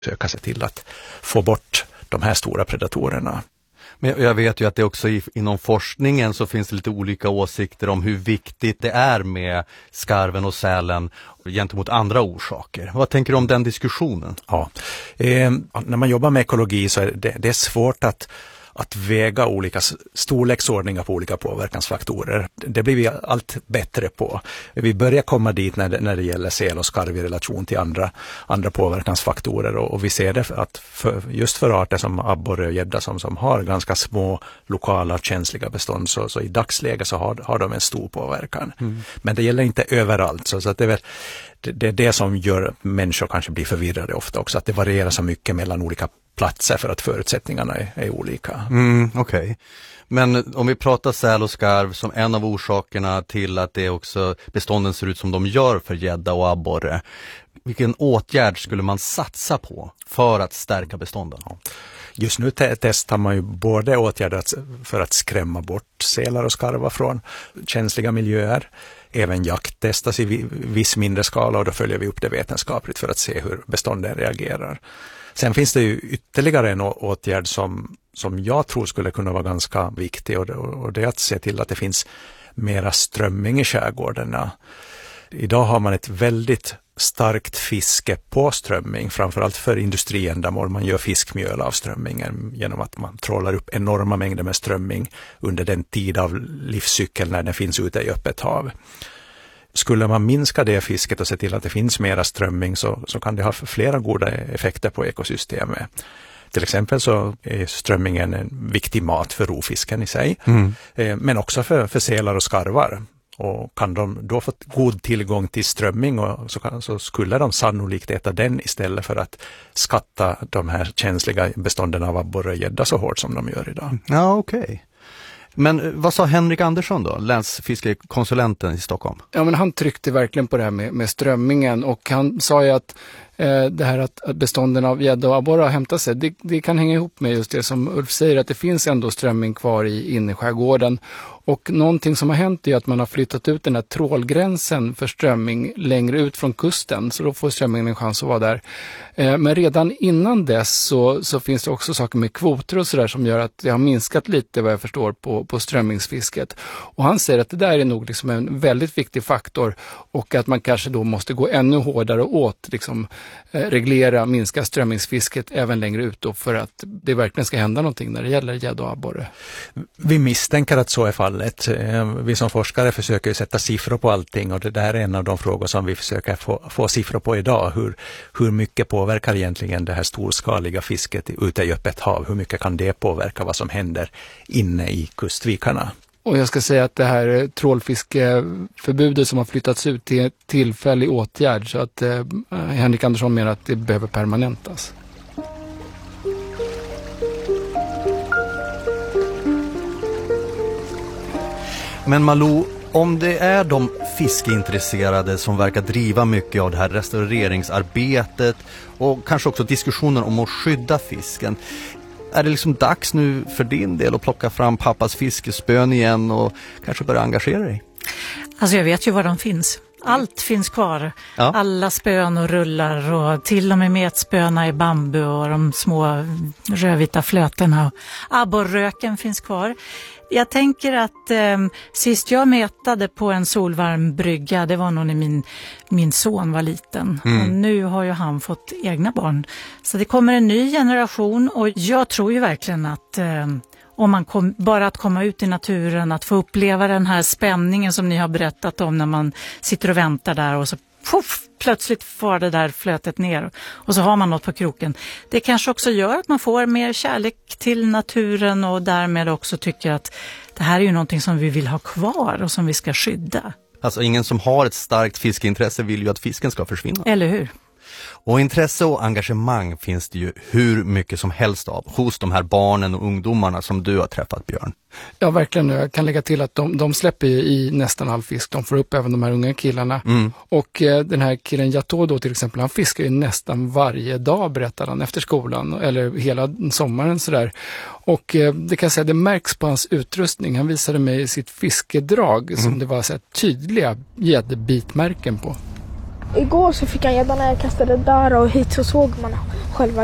söka sig till att få bort de här stora predatorerna. Men jag vet ju att det också inom forskningen så finns det lite olika åsikter om hur viktigt det är med skarven och sälen gentemot andra orsaker. Vad tänker du om den diskussionen? Ja, när man jobbar med ekologi så är det är svårt att väga olika storleksordningar på olika påverkansfaktorer. Det blir vi allt bättre på. Vi börjar komma dit när det gäller säl och skarv i relation till andra påverkansfaktorer och vi ser det att just för arter som abborre och gädda som har ganska små lokala känsliga bestånd så i dagsläget så har de en stor påverkan. Men det gäller inte överallt så att det är det som gör att människor kanske blir förvirrade ofta också, att det varierar så mycket mellan olika platser för att förutsättningarna är olika. Okej. Men om vi pratar säl och skarv som en av orsakerna till att det också bestånden ser ut som de gör för gädda och abborre. Vilken åtgärd skulle man satsa på för att stärka bestånden? Just nu testar man ju både åtgärder för att skrämma bort sälar och skarvar från känsliga miljöer. Även jakt testas i viss mindre skala och då följer vi upp det vetenskapligt för att se hur bestånden reagerar. Sen finns det ju ytterligare en åtgärd som jag tror skulle kunna vara ganska viktig och det är att se till att det finns mera strömming i skärgårdarna. Idag har man ett väldigt starkt fiske på strömming, framförallt för industriändamål. Man gör fiskmjöl av strömmingen genom att man trålar upp enorma mängder med strömming under den tid av livscykeln när den finns ute i öppet hav. Skulle man minska det fisket och se till att det finns mera strömming så kan det ha flera goda effekter på ekosystemet. Till exempel så är strömmingen en viktig mat för rovfisken i sig, men också för sälar och skarvar. Och kan de då få god tillgång till strömming så skulle de sannolikt äta den istället för att skatta de här känsliga bestånden av abborre och gädda så hårt som de gör idag. Ja, okej. Men vad sa Henrik Andersson då, länsfiskekonsulenten i Stockholm? Ja, men han tryckte verkligen på det här med strömmingen och han sa ju att det här att bestånden av gädda och abborre har hämtat sig, det kan hänga ihop med just det som Ulf säger, att det finns ändå strömming kvar i innerskärgården. Och någonting som har hänt är att man har flyttat ut den här trålgränsen för strömming längre ut från kusten, så då får strömmingen en chans att vara där. Men redan innan dess så finns det också saker med kvoter och sådär som gör att det har minskat lite vad jag förstår på strömmingsfisket. Och han säger att det där är nog liksom en väldigt viktig faktor och att man kanske då måste gå ännu hårdare åt liksom reglera, minska strömmingsfisket även längre ut då för att det verkligen ska hända någonting när det gäller gädda och abborre. Vi misstänker att så är fallet. Vi som forskare försöker sätta siffror på allting och det där är en av de frågor som vi försöker få siffror på idag. Hur mycket påverkar egentligen det här storskaliga fisket ute i öppet hav? Hur mycket kan det påverka vad som händer inne i kustvikarna? Och jag ska säga att det här trålfiskeförbudet som har flyttats ut till en tillfällig åtgärd så att Henrik Andersson menar att det behöver permanentas. Men Malou, om det är de fiskeintresserade som verkar driva mycket av det här restaureringsarbetet och kanske också diskussionen om att skydda fisken, är det liksom dags nu för din del att plocka fram pappas fiskespön igen och kanske börja engagera dig? Alltså jag vet ju var de finns. Allt finns kvar. Ja. Alla spön och rullar och till och med metspöna i bambu och de små rödvita flötena. Abborröken finns kvar. Jag tänker att sist jag mätade på en solvarm brygga, det var nog när min son var liten. Och nu har ju han fått egna barn. Så det kommer en ny generation och jag tror ju verkligen att om man bara att komma ut i naturen, att få uppleva den här spänningen som ni har berättat om när man sitter och väntar där och så plötsligt får det där flötet ner och så har man något på kroken. Det kanske också gör att man får mer kärlek till naturen och därmed också tycker att det här är ju någonting som vi vill ha kvar och som vi ska skydda. Alltså ingen som har ett starkt fiskeintresse vill ju att fisken ska försvinna. Eller hur? Och intresse och engagemang finns det ju hur mycket som helst av hos de här barnen och ungdomarna som du har träffat, Björn. Ja, verkligen. Jag kan lägga till att de släpper ju i nästan all fisk. De får upp även de här unga killarna. Och den här killen Yato då till exempel, han fiskar ju nästan varje dag, berättar han, efter skolan eller hela sommaren sådär. Och det kan jag säga, det märks på hans utrustning. Han visade mig sitt fiskedrag som det var så här tydliga gäddbitmärken på. Igår så fick han gädda när jag kastade där och hit så såg man själva